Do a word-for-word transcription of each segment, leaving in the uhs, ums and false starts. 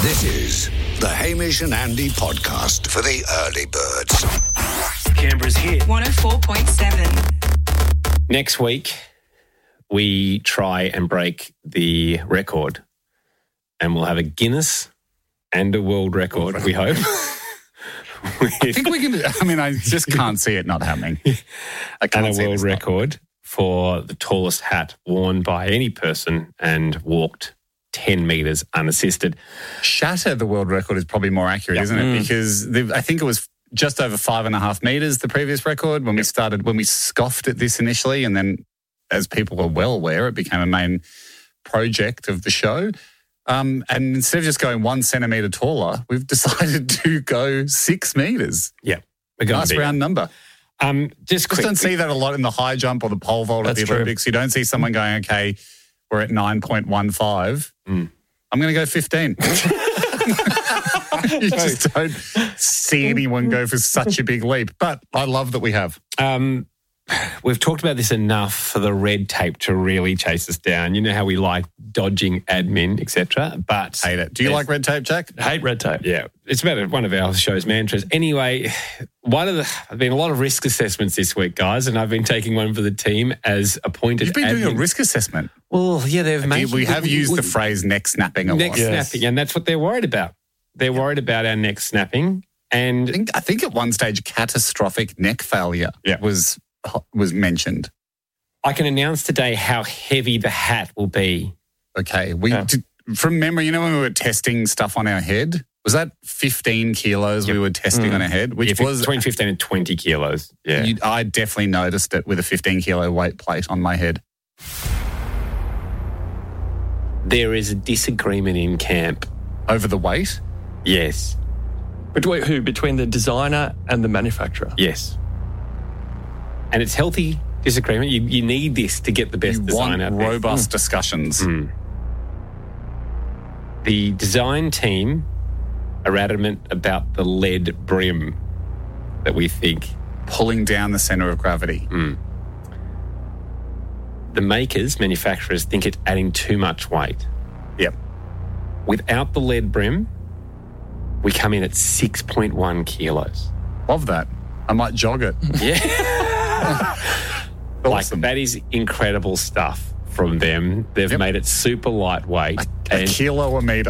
This is the Hamish and Andy podcast for the early birds. Canberra's hit. one oh four point seven. Next week, we try and break the record, and we'll have a Guinness and a world record, we hope. I think we can. I mean, I just can't see it not happening. I can't and a see world this not- record for the tallest hat worn by any person and walked ten metres unassisted. Shatter the world record is probably more accurate, Yep. isn't it? Mm. Because the, I think it was just over five and a half metres, the previous record, when we started, when we scoffed at this initially. And then, as people are well aware, it became a main project of the show. Um, and instead of just going one centimetre taller, we've decided to go six metres. Yeah. We're going Nice big. round number. Um, just Just quick. don't see that a lot in the high jump or the pole vault at That's the true. Olympics. You don't see someone going, okay, we're at nine point one five. Mm. I'm going to go fifteen. You just don't see anyone go for such a big leap. But I love that we have. Um, we've talked about this enough for the red tape to really chase us down. You know how we like dodging admin, et cetera. But Hate it. Do you like red tape, Jack? Hate red tape. Yeah, it's about one of our show's mantras. Anyway, one of the there've been a lot of risk assessments this week, guys, and I've been taking one for the team as appointed. You've been doing a admin. risk assessment. Well, yeah, they've made. We have used the phrase neck snapping a neck lot. Yes. snapping, and that's what they're worried about. They're worried about our neck snapping, and I think, I think at one stage catastrophic neck failure Yeah. was was mentioned. I can announce today how heavy the hat will be. Okay. We Yeah. did, from memory, you know when we were testing stuff on our head? Was that fifteen kilos we were testing on our head? Which Yeah, was between fifteen and twenty kilos. Yeah, You, I definitely noticed it with a fifteen kilo weight plate on my head. there is a disagreement in camp. Over the weight? Yes, Between who? Between the designer and the manufacturer. yes, and it's healthy disagreement. You you need this to get the best You design want out there. robust discussions. Mm. The design team are adamant about the lead brim that we think. Pulling down the centre of gravity. The makers, manufacturers, think it's adding too much weight. Yep. Without the lead brim, we come in at six point one kilos. Love that. I might jog it. Yeah. Awesome. Like, that is incredible stuff from them. They've Yep. made it super lightweight. A and, kilo a metre.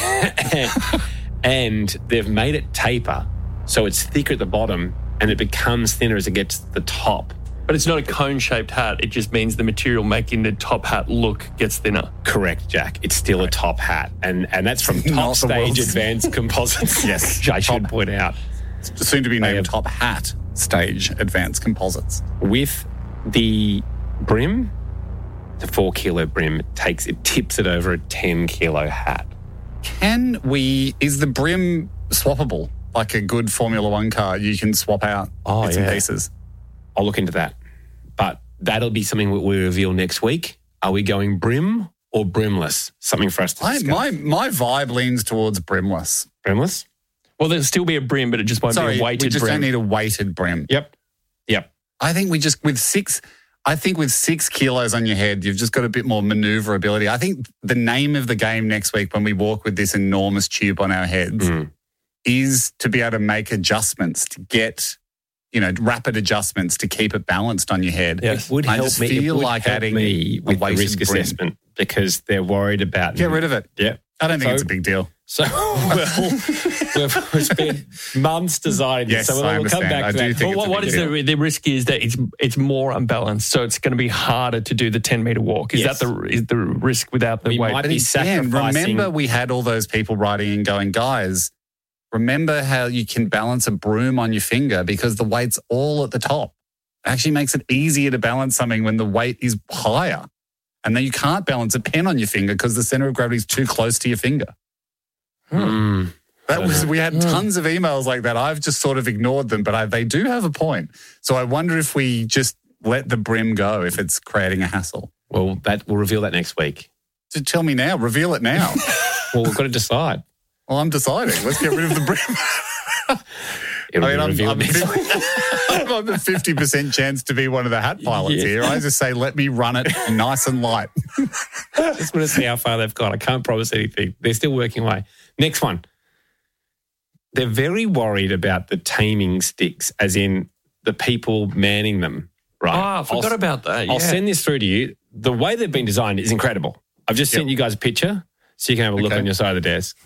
and they've made it taper so it's thicker at the bottom and it becomes thinner as it gets to the top. But it's not a cone-shaped hat. It just means the material making the top hat look gets thinner. Correct, Jack. It's still a top hat. And and that's from Not Top the Stage world's- Advanced Composites. Yes, which I should top. point out. Soon to be named have- Top Hat Stage Advanced Composites. With the brim, the four kilo brim, it takes it tips it over a ten kilo hat. Can we, is the brim swappable? Like a good Formula One car, you can swap out Oh, bits and yeah. pieces. I'll look into that. But that'll be something that we reveal next week. Are we going brim or brimless? Something for us to I, discuss. my, my vibe leans towards brimless. Brimless? Well, there'll still be a brim, but it just won't Sorry, be a we weighted just brim. don't need a weighted brim. Yep. Yep. I think we just, with six, I think with six kilos on your head, you've just got a bit more maneuverability. I think the name of the game next week when we walk with this enormous tube on our heads Mm. is to be able to make adjustments, to get, you know, rapid adjustments to keep it balanced on your head. Yes. It would I help just me. it feel would like help adding me a with the weighted risk brim. assessment because they're worried about Get rid of it. Yep. I don't think So- it's a big deal. So well, we've, we've spent months designing Yes, this. So we'll, I we'll come understand. back I to do that. think But it's what, a what big is deal. the, the risk is that it's it's more unbalanced, so it's going to be harder to do the ten metre walk. Is Yes. that the is the risk without the We weight? might But be again, sacrificing. remember we had all those people writing and going, guys, remember how you can balance a broom on your finger because the weight's all at the top. It actually makes it easier to balance something when the weight is higher. And then you can't balance a pen on your finger because the center of gravity is too close to your finger. Mm. That was we had tons of emails like that. I've just sort of ignored them, but I, they do have a point. So I wonder if we just let the brim go if it's creating a hassle. Well, that we'll reveal that next week. So tell me now. Reveal it now. Well, we've got to decide. Well, I'm deciding. Let's get rid of the brim. It'll I mean, be I'm, revealed I'm, next week. fifty, I'm a fifty percent chance to be one of the hat pilots Yeah. here. I just say, let me run it nice and light. Just want to see how far they've got. I can't promise anything. They're still working away. Next one. They're very worried about the taming sticks, as in the people manning them, right? Oh, I forgot I'll, about that. I'll yeah. send this through to you. The way they've been designed is incredible. I've just Yep. sent you guys a picture so you can have a look Okay. on your side of the desk.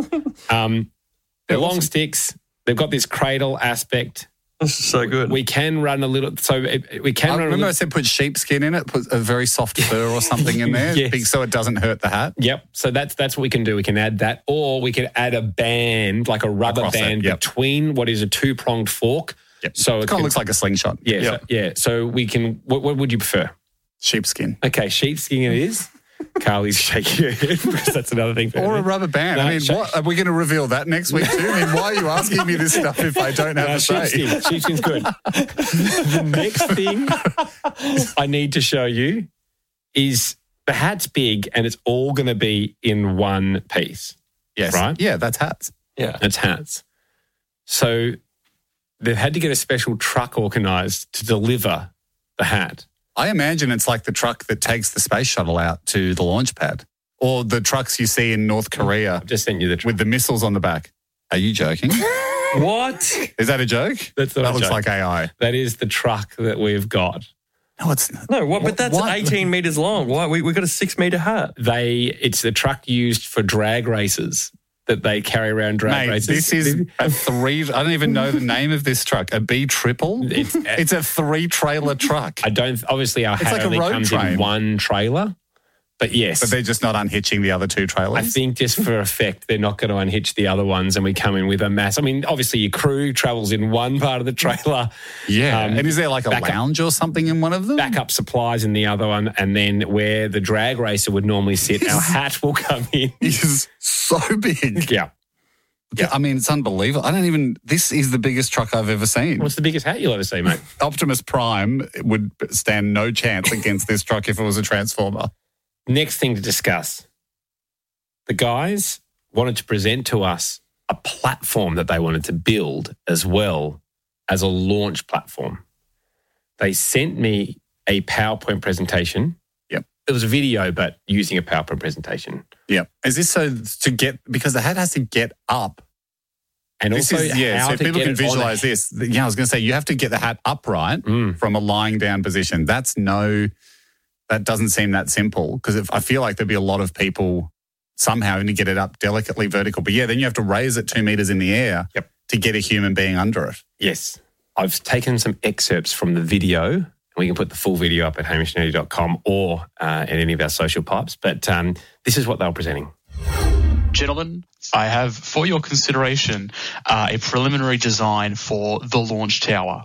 um, they're long sticks. They've got this cradle aspect. This is so good. We can run a little, so it, we can I run a remember I little. said put sheepskin in it, put a very soft fur or something in there Yes. big- so it doesn't hurt the hat. Yep. So that's that's what we can do. We can add that, or we can add a band, like a rubber Across it, band yep. between what is a two pronged fork. Yep. So It it kind of can- looks like a slingshot. yeah, Yep. so, yeah. So we can. What, what would you prefer? Sheepskin. Okay, sheepskin it is. Carly's shaking her head because that's another thing. For Or her. a rubber band. No, I mean, sh- what, are we going to reveal that next week too? I mean, why are you asking me this stuff if I don't have No, a say? sheepskin. Sheepskin's good. The next thing I need to show you is the hat's big and it's all going to be in one piece. Yes. Right? Yeah, that's hats. yeah. It's hats. So they've had to get a special truck organised to deliver the hat. I imagine it's like the truck that takes the space shuttle out to the launch pad, or the trucks you see in North Korea I've just sent you the truck. with the missiles on the back. Are you joking? What? Is that a joke? That's not that a looks joke. like A I. That is the truck that we've got. No, it's not. No, what? But that's What? eighteen meters long. Why? We we got a six meter hat. They it's the truck used for drag races that they carry around drag Mate, races. this is a three. I don't even know the name of this truck. A B triple. It's- It's a three trailer truck. I don't. Obviously, our hat like a only road comes train. in one trailer. But yes, But they're just not unhitching the other two trailers. I think just for effect, they're not going to unhitch the other ones, and we come in with a mass. I mean, obviously, your crew travels in one part of the trailer. Yeah. Um, and is there like a back up- lounge or something in one of them? Backup supplies in the other one, and then where the drag racer would normally sit, our hat will come in. It is so big. Yeah. Yeah. I mean, it's unbelievable. I don't even, this is the biggest truck I've ever seen. What's the biggest hat you'll ever see, mate? Optimus Prime would stand no chance against this truck if it was a Transformer. Next thing to discuss. The guys wanted to present to us a platform that they wanted to build as well as a launch platform. They sent me a PowerPoint presentation. Yep. It was a video, but using a PowerPoint presentation. Yeah. Is this so to get, because the hat has to get up. And This also is, yeah, how so to people get can it on a- visualize this. Yeah, I was going to say, you have to get the hat upright Mm. from a lying down position. That's no, that doesn't seem that simple because I feel like there'd be a lot of people somehow having to get it up delicately vertical. But yeah, then you have to raise it two meters in the air Yep. to get a human being under it. Yes. I've taken some excerpts from the video, and we can put the full video up at hamish nerdy dot com or uh, in any of our social pipes. But um, this is what they were presenting. Gentlemen, I have for your consideration uh, a preliminary design for the launch tower.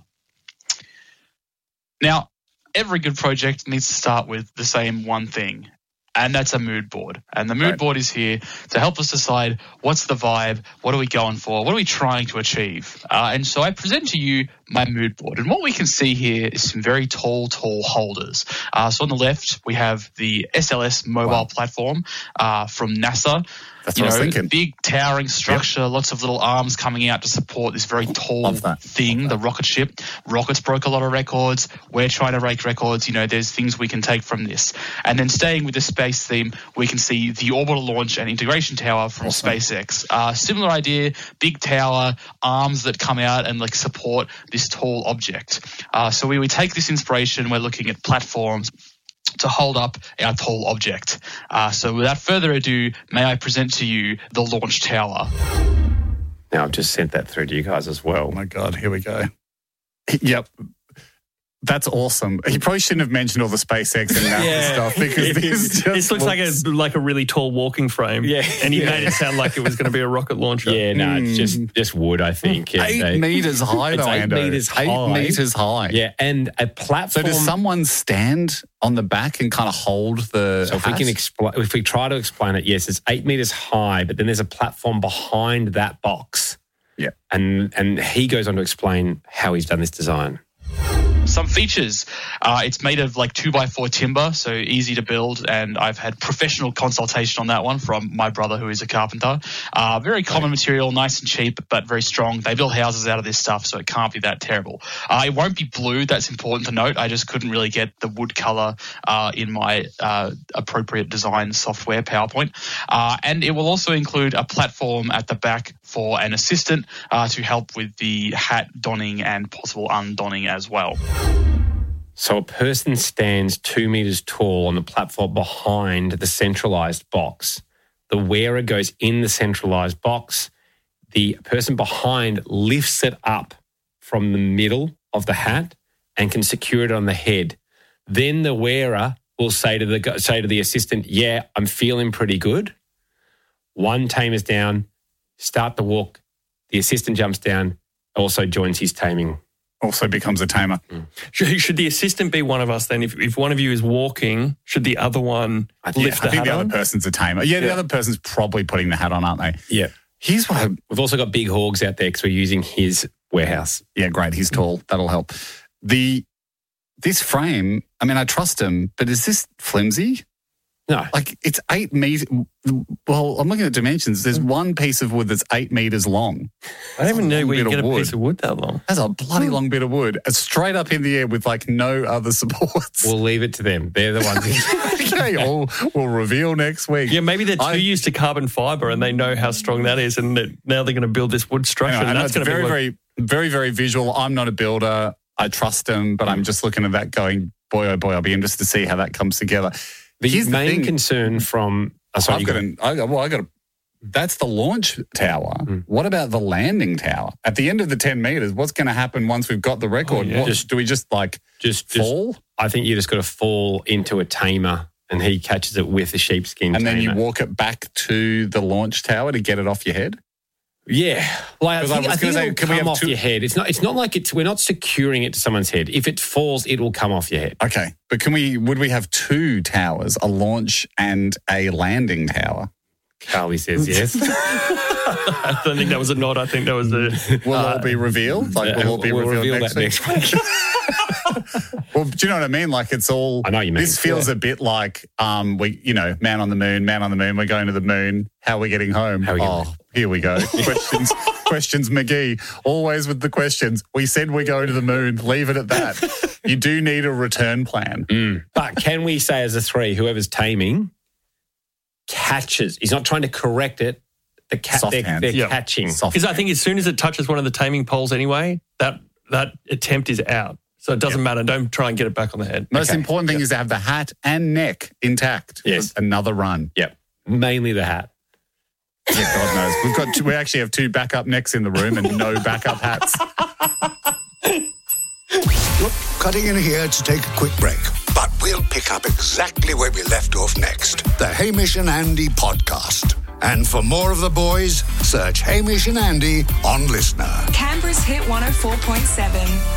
Now, every good project needs to start with the same one thing, and that's a mood board. And the mood Right. board is here to help us decide what's the vibe, what are we going for, what are we trying to achieve. Uh, and so I present to you my mood board. And what we can see here is some very tall, tall holders. Uh, so on the left, we have the S L S mobile Wow. platform uh, from NASA. That's You what I know, was thinking. big towering structure, lots of little arms coming out to support this very tall Love that. thing, the rocket ship. Rockets broke a lot of records. We're trying to break records. You know, there's things we can take from this. And then staying with the space theme, we can see the orbital launch and integration tower from Awesome. SpaceX. Uh, similar idea, big tower, arms that come out and like support this tall object. Uh, so we, we take this inspiration, we're looking at platforms to hold up our tall object. Uh, so without further ado, may I present to you the launch tower. Now, I've just sent that through to you guys as well. Oh my God, here we go. Yep. That's awesome. He probably shouldn't have mentioned all the SpaceX and NASA stuff because this just This looks like a like a really tall walking frame. Yeah. And he Yeah. made it sound like it was going to be a rocket launcher. Yeah, no, it's just, just wood, I think. Yeah, eight they- meters high, It's though, eight Ando. meters Eight high. meters high. Yeah, and a So platform. does someone stand on the back and kind of hold the So if we hat? can explain, if we try to explain it, yes, it's eight meters high, but then there's a platform behind that box. Yeah. And and he goes on to explain how he's done this design. some features. Uh, it's made of like two by four timber, so easy to build, and I've had professional consultation on that one from my brother, who is a carpenter. Uh, very common material, nice and cheap, but very strong. They build houses out of this stuff, so it can't be that terrible. Uh, it won't be blue. That's important to note. I just couldn't really get the wood color uh, in my uh, appropriate design software, PowerPoint. Uh, and it will also include a platform at the back for an assistant uh, to help with the hat donning and possible undonning as well. So a person stands two metres tall on the platform behind the centralised box. The wearer goes in the centralised box. The person behind lifts it up from the middle of the hat and can secure it on the head. Then the wearer will say to the say to the assistant, yeah, I'm feeling pretty good. One tamer's down, start the walk. The assistant jumps down, also joins his taming. Also becomes a tamer. Mm. Should, should the assistant be one of us then? If, if one of you is walking, should the other one I think- lift I the think hat the on? other person's a tamer. Yeah, the Yeah. other person's probably putting the hat on, aren't they? Yeah. Here's what I, We've also got Big Hogs out there because we're using his warehouse. yeah, great. He's tall. That'll help. The This frame, I mean, I trust him, but is this flimsy? No. Like, it's eight meters. Well, I'm looking at dimensions. There's one piece of wood that's eight meters long. I don't even know long where you bit get of a wood. piece of wood that long. That's a bloody long bit of wood. It's straight up in the air with like no other supports. We'll leave it to them. They're the ones who... okay, we'll, we'll reveal next week. Yeah, maybe they're too I- used to carbon fibre and they know how strong that is, and that now they're going to build this wood structure. Anyway, I and know that's it's going to be very, like- very, very, very visual. I'm not a builder. I trust him, but I'm just looking at that going, boy, oh boy, I'll be interested to see how that comes together. The Here's the main thing. concern from... Oh, sorry, I've you got go. an, I got, well, I got a, that's the launch tower. Mm. What about the landing tower? At the end of the ten metres, what's going to happen once we've got the record? Oh, yeah. What- Just- do we just like Just, just fall? I think you just got to fall into a tamer and he catches it with a sheepskin And then you tamer. walk it back to the launch tower to get it off your head? Yeah. Like, I 'Cause I think, was I think gonna say, it'll can we come have off two- your head. It's not It's not like it's we're not securing it to someone's head. If it falls, it will come off your head. Okay. But can we, would we have two towers, a launch and a landing tower? Carly says yes. I don't think that was a nod. I think that was a... Will all be revealed? Like, will all be we'll revealed reveal next that week? next week. Well, do you know what I mean? Like, it's all. I know what you mean. This feels a bit like, um, we, you know, man on the moon, man on the moon. We're going to the moon. How are we getting home? How are we oh, getting here we go. questions, questions, McGee. Always with the questions. We said we're going to the moon. Leave it at that. You do need a return plan. Mm. But can we say as a three, whoever's taming catches, he's not trying to correct it, the cat, Soft they're, hands. they're Yeah. catching. Soft Because I think as soon as it touches one of the taming poles anyway, that that attempt is out. So it doesn't matter. Don't try and get it back on the head. Most Okay. important thing is to have the hat and neck intact. Yes. For another run. Yep. Mainly the hat. Yeah, God knows. We've got two, we actually have two backup necks in the room and no backup hats. Look, cutting in here to take a quick break. But we'll pick up exactly where we left off next. The Hamish and Andy podcast. And for more of the boys, search Hamish and Andy on Listener. Canberra's Hit one oh four point seven.